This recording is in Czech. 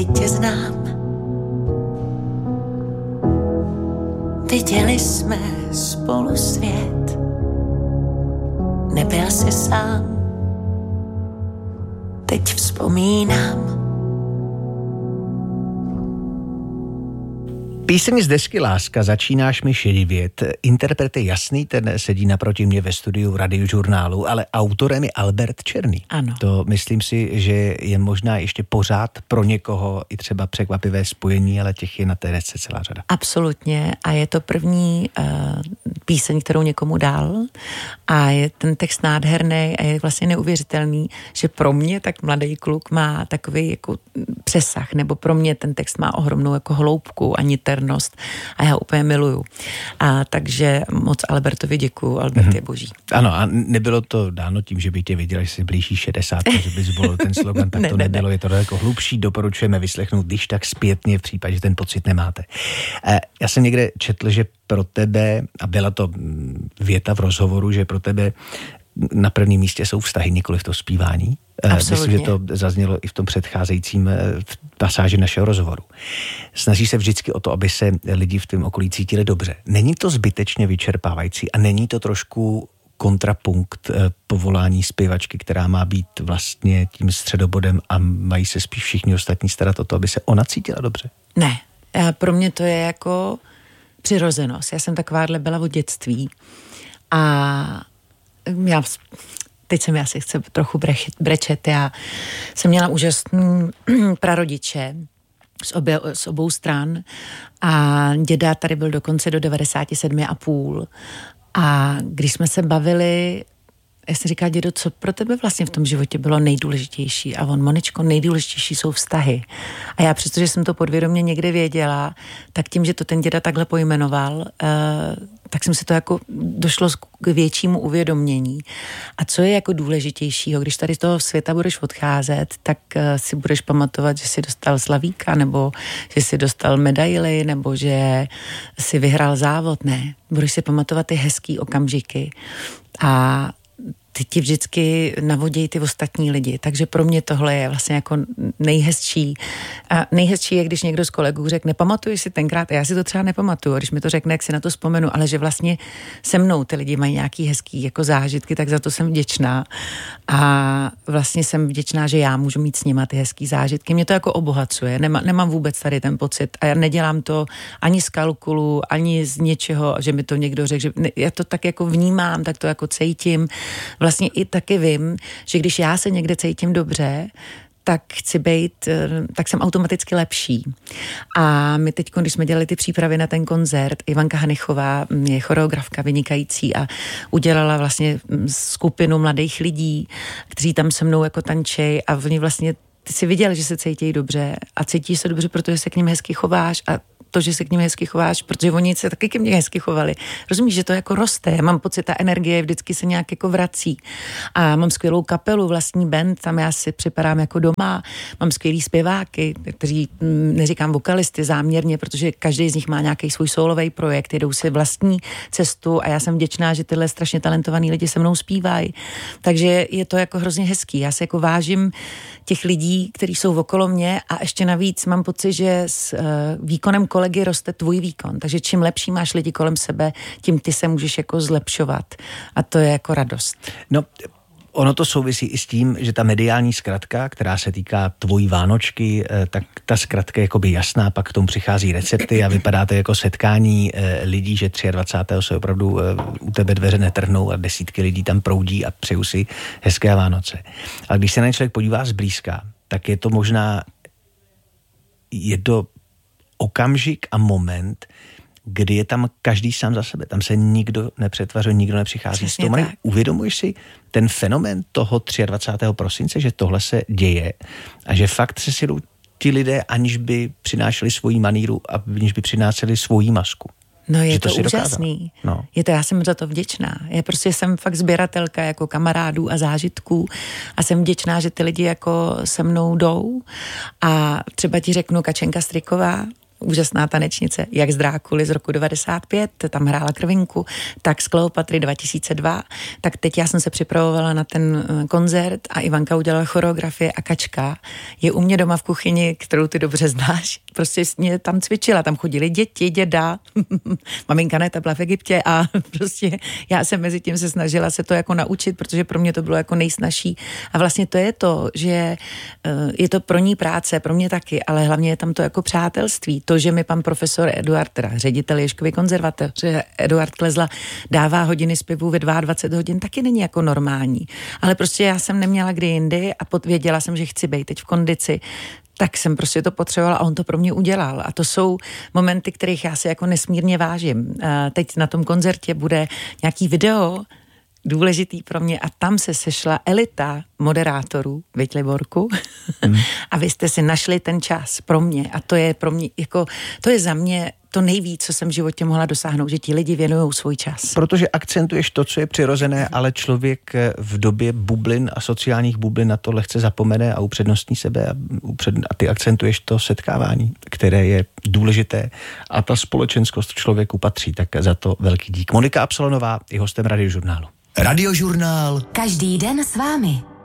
tě znám. Viděli jsme spolu svět, nebyl jsi sám. Teď vzpomínám. Píseň z desky Láska, začínáš mi šedivět. Interpret je jasný, ten sedí naproti mě ve studiu Radiožurnálu, ale autorem je Albert Černý. Ano. To myslím si, že je možná ještě pořád pro někoho i třeba překvapivé spojení, ale těch je na té desce celá řada. Absolutně, a je to první píseň, kterou někomu dal, a je ten text nádherný a je vlastně neuvěřitelný, že pro mě tak mladý kluk má takový jako přesah, nebo pro mě ten text má ohromnou jako hloubku a niternost a já ho úplně miluju. A takže moc Albertovi děkuju, Albert je boží. Ano, a nebylo to dáno tím, že by tě viděla, že jsi blíží 60, že bys zvolil ten slogan, tak to nebylo, je to daleko hlubší, doporučujeme vyslechnout, když tak zpětně v případě, že ten pocit nemáte. Já jsem někde četl, že pro tebe, a byla to věta v rozhovoru, že pro tebe na prvním místě jsou vztahy, nikoliv to zpívání. Myslím, že to zaznělo i v tom předcházejícím pasáži našeho rozhovoru. Snaží se vždycky o to, aby se lidi v tom okolí cítili dobře. Není to zbytečně vyčerpávající a není to trošku kontrapunkt povolání zpěvačky, která má být vlastně tím středobodem a mají se spíš všichni ostatní starat o to, aby se ona cítila dobře? Ne, pro mě to je jako přirozenost. Já jsem takováhle byla od dětství a teď se mi asi chce trochu brečet. Já jsem měla úžasný prarodiče z obou stran a děda tady byl dokonce do 97,5. A když jsme se bavili, já jsem říkala, dědo, co pro tebe vlastně v tom životě bylo nejdůležitější? A on, Moničko, nejdůležitější jsou vztahy. A já, přestože jsem to podvědomě někde věděla, tak tím, že to ten děda takhle pojmenoval, tak jsem se to jako došlo k většímu uvědomění. A co je jako důležitějšího, když tady z toho světa budeš odcházet, tak si budeš pamatovat, že jsi dostal slavíka, nebo že jsi dostal medaili, nebo že jsi vyhrál závod. Ne, budeš si pamatovat ty hezký okamžiky a ty ti vždycky navodějí ty ostatní lidi. Takže pro mě tohle je vlastně jako nejhezčí. A nejhezčí je, když někdo z kolegů řekne, nepamatuji si tenkrát, a já si to třeba nepamatuju, když mi to řekne, jak si na to vzpomenu, ale že vlastně se mnou ty lidi mají nějaký hezký jako zážitky, tak za to jsem vděčná. A vlastně jsem vděčná, že já můžu mít s nima ty hezký zážitky. Mě to jako obohacuje. Nemám vůbec tady ten pocit a já nedělám to ani z kalkulu, ani z něčeho, že mi to někdo řekl, že já to tak jako vnímám, tak to jako cítím. Vlastně i taky vím, že když já se někde cítím dobře, tak chci být, tak jsem automaticky lepší. A my teď, když jsme dělali ty přípravy na ten koncert, Ivanka Hanichová je choreografka vynikající a udělala vlastně skupinu mladých lidí, kteří tam se mnou jako tančej a oni vlastně, ty si viděl, že se cítí dobře a cítí se dobře, protože se k nim hezky chováš a to, že se k nim hezky chováš, protože oni se taky ke mně hezky chovali. Rozumíš, že to jako roste. Já mám pocit, ta energie vždycky se nějak jako vrací. A mám skvělou kapelu, vlastní band, tam já si připadám jako doma. Mám skvělý zpěváky, kteří, neříkám vokalisty záměrně, protože každý z nich má nějaký svůj sólový projekt, jedou si vlastní cestu a já jsem vděčná, že tyhle strašně talentovaní lidi se mnou zpívají. Takže je to jako hrozně hezký. Já se jako vážím těch lidí, kteří jsou okolo mě a ještě navíc mám pocit, že s výkonem kolegy roste tvůj výkon. Takže čím lepší máš lidi kolem sebe, tím ty se můžeš jako zlepšovat. A to je jako radost. No, ono to souvisí i s tím, že ta mediální zkratka, která se týká tvojí Vánočky, tak ta zkratka je jakoby jasná, pak k tomu přichází recepty a vypadá to jako setkání lidí, že 23. se opravdu u tebe dveře netrhnou a desítky lidí tam proudí a přeju si hezké Vánoce. Ale když se na člověk podívá zblízka, tak je to možná okamžik a moment, kdy je tam každý sám za sebe. Tam se nikdo nepřetvařuje, nikdo nepřichází s tomu. Uvědomuješ si ten fenomén toho 23. prosince, že tohle se děje a že fakt se si jdou ti lidé, aniž by přinášeli svoji maníru a aniž by přinášeli svoji masku. No je to úžasný. No. Já jsem za to vděčná. Já prostě jsem fakt sběratelka jako kamarádů a zážitků a jsem vděčná, že ty lidi jako se mnou jdou a třeba ti řeknu Kačenka Striková, úžasná tanečnice, jak z Drákuly z roku 95, tam hrála Krvinku, tak z Kleopatry 2002, tak teď já jsem se připravovala na ten koncert a Ivanka udělala choreografie a Kačka je u mě doma v kuchyni, kterou ty dobře znáš, prostě mě tam cvičila, tam chodili děti, děda, maminka ne, ta byla v Egyptě a prostě já jsem mezi tím se snažila se to jako naučit, protože pro mě to bylo jako nejsnažší a vlastně to je to, že je to pro ní práce, pro mě taky, ale hlavně je tam to jako přátelství. To, že mi pan profesor Eduard, teda ředitel Ježkovy konzervatoře Eduard Klezla dává hodiny zpěvu ve 22 hodin, taky není jako normální. Ale prostě já jsem neměla kdy jindy a věděla jsem, že chci být teď v kondici, tak jsem prostě to potřebovala a on to pro mě udělal. A to jsou momenty, kterých já si jako nesmírně vážím. Teď na tom koncertě bude nějaký video, důležitý pro mě a tam se sešla elita moderátorů, viď Liborku? A vy jste si našli ten čas pro mě a to je pro mě, jako, to je za mě to nejvíc, co jsem v životě mohla dosáhnout, že ti lidi věnují svůj čas. Protože akcentuješ to, co je přirozené, ale člověk v době bublin a sociálních bublin na to lehce zapomene a upřednostní sebe a ty akcentuješ to setkávání, které je důležité a ta společenskost člověku patří, tak za to velký dík. Monika Absalonová je hostem Radiožurnálu. Radiožurnál. Každý den s vámi.